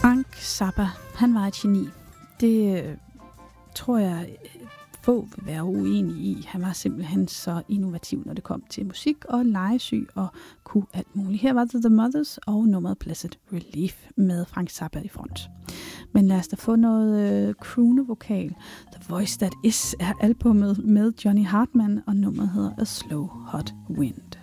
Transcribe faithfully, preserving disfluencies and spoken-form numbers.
Frank Zappa, han var et geni. Det øh, tror jeg få vil være uenige i. Han var simpelthen så innovativ, når det kom til musik og legesyg og kunne alt muligt. Her var det The Mothers og nummeret Blessed Relief med Frank Zappa i front. Men lad os da få noget øh, crooner-vokal. The Voice That Is er albummet med Johnny Hartman, og nummeret hedder A Slow Hot Wind.